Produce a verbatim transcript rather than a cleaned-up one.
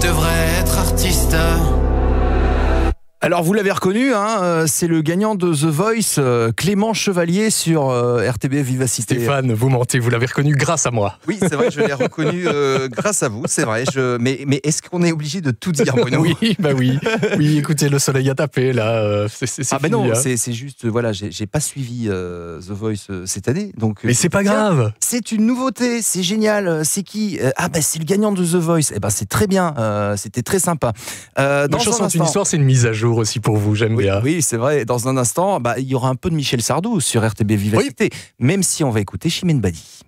devrais être artiste. Alors vous l'avez reconnu, hein, c'est le gagnant de The Voice, euh, Clément Chevalier sur euh, R T B F Vivacité. Stéphane, vous mentez, vous l'avez reconnu grâce à moi. Oui, c'est vrai, je l'ai reconnu euh, grâce à vous, c'est vrai. Je... Mais, mais est-ce qu'on est obligé de tout dire, Bruno? Oui, bah oui. Oui, écoutez, le soleil a tapé, là. euh, C'est, c'est, c'est Ah ben fini, non, hein. c'est, c'est juste, voilà, j'ai, j'ai pas suivi euh, The Voice euh, cette année, donc. Mais c'est pas tiens, grave. C'est une nouveauté, c'est génial. C'est qui? euh, Ah ben c'est le gagnant de The Voice. Eh ben c'est très bien, euh, c'était très sympa. Euh, Dans dans Chanson un d'une instant. histoire, c'est une mise à jour aussi pour vous, j'aime Oui, bien. oui, c'est vrai. Dans un instant, bah, il y aura un peu de Michel Sardou sur R T B Vivacité, même si on va écouter Chimène Badi.